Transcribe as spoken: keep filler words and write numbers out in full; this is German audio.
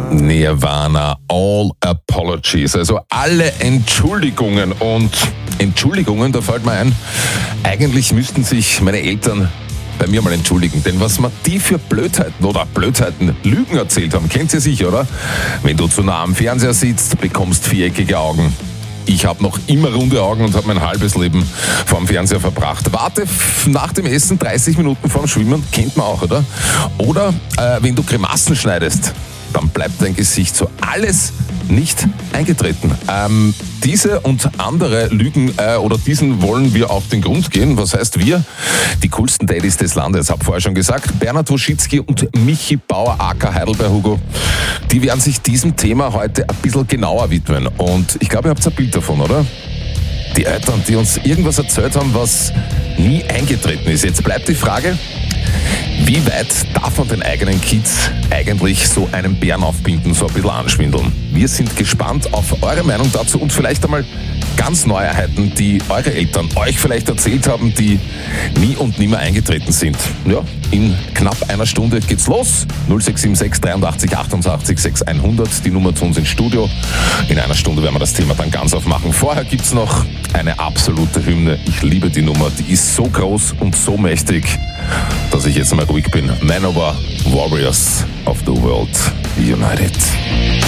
Nirvana, all apologies, also alle Entschuldigungen. Und Entschuldigungen, da fällt mir ein, eigentlich müssten sich meine Eltern bei mir mal entschuldigen. Denn was mir die für Blödheiten oder Blödheiten, Lügen erzählt haben, kennt ihr sicher, oder? Wenn du zu nah am Fernseher sitzt, bekommst viereckige Augen. Ich habe noch immer runde Augen und habe mein halbes Leben vorm Fernseher verbracht. Warte nach dem Essen dreißig Minuten vorm Schwimmen, kennt man auch, oder? Oder äh, wenn du Grimassen schneidest, dann bleibt dein Gesicht so. Alles nicht eingetreten. Ähm, diese und andere Lügen äh, oder diesen wollen wir auf den Grund gehen. Was heißt wir? Die coolsten Daddys des Landes, hab vorher schon gesagt. Bernhard Woschitzki und Michi Bauer aka Heidelberg Hugo, die werden sich diesem Thema heute ein bisschen genauer widmen. Und ich glaube, ihr habt ein Bild davon, oder? Die Eltern, die uns irgendwas erzählt haben, was nie eingetreten ist. Jetzt bleibt die Frage, wie weit darf man den eigenen Kids eigentlich so einen Bären aufbinden, so ein bisschen anschwindeln? Wir sind gespannt auf eure Meinung dazu und vielleicht einmal ganz Neuheiten, die eure Eltern euch vielleicht erzählt haben, die nie und nimmer eingetreten sind. Ja, in knapp einer Stunde geht's los. null sechs sieben sechs dreiundachtzig achtundachtzig sechs hundert, die Nummer zu uns ins Studio. In einer Stunde werden wir das Thema dann ganz aufmachen. Vorher gibt's noch eine absolute Hymne. Ich liebe die Nummer, die ist so groß und so mächtig, dass ich jetzt mal ruhig bin. Manowar, Warriors of the World United.